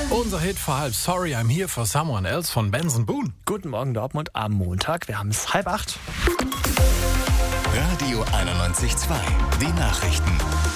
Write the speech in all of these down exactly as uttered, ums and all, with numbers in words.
Unser Hit vor halb Sorry, I'm Here for Someone Else von Benson Boone. Guten Morgen Dortmund am Montag, wir haben es halb acht. Radio einundneunzig Komma zwei, die Nachrichten.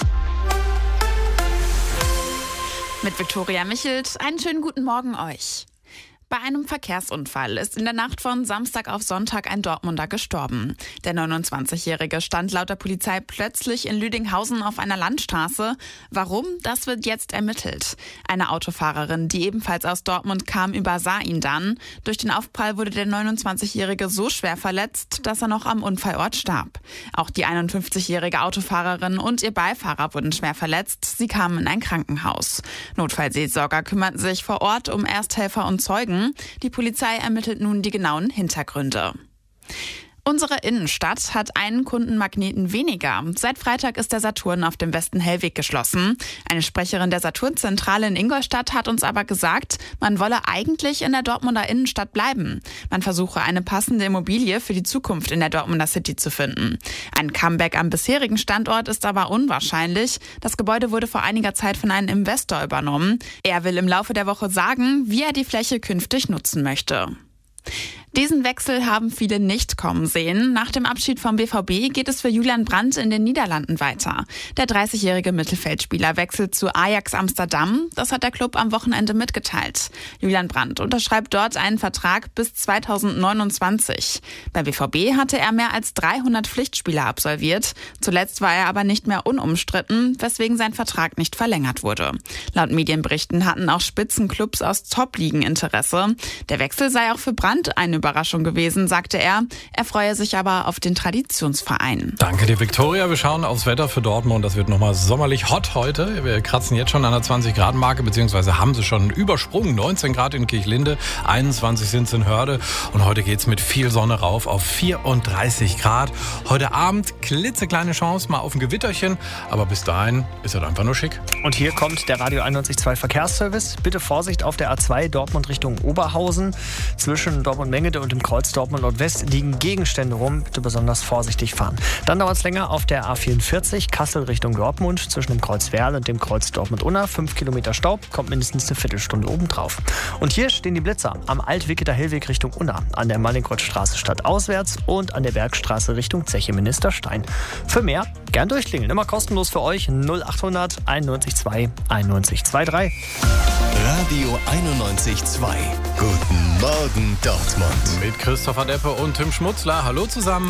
Mit Viktoria Michelt, einen schönen guten Morgen euch. Bei einem Verkehrsunfall ist in der Nacht von Samstag auf Sonntag ein Dortmunder gestorben. Der neunundzwanzigjährige stand laut der Polizei plötzlich in Lüdinghausen auf einer Landstraße. Warum? Das wird jetzt ermittelt. Eine Autofahrerin, die ebenfalls aus Dortmund kam, übersah ihn dann. Durch den Aufprall wurde der neunundzwanzigjährige so schwer verletzt, dass er noch am Unfallort starb. Auch die einundfünfzigjährige Autofahrerin und ihr Beifahrer wurden schwer verletzt. Sie kamen in ein Krankenhaus. Notfallseelsorger kümmerten sich vor Ort um Ersthelfer und Zeugen. Die Polizei ermittelt nun die genauen Hintergründe. Unsere Innenstadt hat einen Kundenmagneten weniger. Seit Freitag ist der Saturn auf dem Westen-Hellweg geschlossen. Eine Sprecherin der Saturn-Zentrale in Ingolstadt hat uns aber gesagt, man wolle eigentlich in der Dortmunder Innenstadt bleiben. Man versuche eine passende Immobilie für die Zukunft in der Dortmunder City zu finden. Ein Comeback am bisherigen Standort ist aber unwahrscheinlich. Das Gebäude wurde vor einiger Zeit von einem Investor übernommen. Er will im Laufe der Woche sagen, wie er die Fläche künftig nutzen möchte. Diesen Wechsel haben viele nicht kommen sehen. Nach dem Abschied vom B V B geht es für Julian Brandt in den Niederlanden weiter. Der dreißigjährige Mittelfeldspieler wechselt zu Ajax Amsterdam. Das hat der Club am Wochenende mitgeteilt. Julian Brandt unterschreibt dort einen Vertrag bis zweitausendneunundzwanzig. Beim B V B hatte er mehr als dreihundert Pflichtspiele absolviert. Zuletzt war er aber nicht mehr unumstritten, weswegen sein Vertrag nicht verlängert wurde. Laut Medienberichten hatten auch Spitzenclubs aus Top-Ligen Interesse. Der Wechsel sei auch für Brandt eine Überraschung gewesen, sagte er. Er freue sich aber auf den Traditionsverein. Danke dir, Viktoria. Wir schauen aufs Wetter für Dortmund. Das wird nochmal sommerlich hot heute. Wir kratzen jetzt schon an der zwanzig Grad Marke, beziehungsweise haben sie schon übersprungen. neunzehn Grad in Kirchlinde, einundzwanzig sind es in Hörde. Und heute geht es mit viel Sonne rauf auf vierunddreißig Grad. Heute Abend klitzekleine Chance mal auf ein Gewitterchen. Aber bis dahin ist er einfach nur schick. Und hier kommt der Radio einundneunzig Komma zwei Verkehrsservice. Bitte Vorsicht auf der A zwei Dortmund Richtung Oberhausen. Zwischen Dortmund-Mengede und im Kreuz Dortmund Nordwest liegen Gegenstände rum. Bitte besonders vorsichtig fahren. Dann dauert es länger auf der A vierundvierzig Kassel Richtung Dortmund. Zwischen dem Kreuz Werl und dem Kreuz Dortmund-Unna. fünf Kilometer Staub, kommt mindestens eine Viertelstunde obendrauf. Und hier stehen die Blitzer am Alt-Wicketer Hellweg Richtung Unna, an der Mallinckrodtstraße stadtauswärts und an der Bergstraße Richtung Zeche Ministerstein. Für mehr gern durchklingeln. Immer kostenlos für euch null achthundert einundneunzig zwei einundneunzig drei. Radio einundneunzig Komma zwei. Guten Morgen Dortmund. Mit Christopher Deppe und Tim Schmutzler. Hallo zusammen.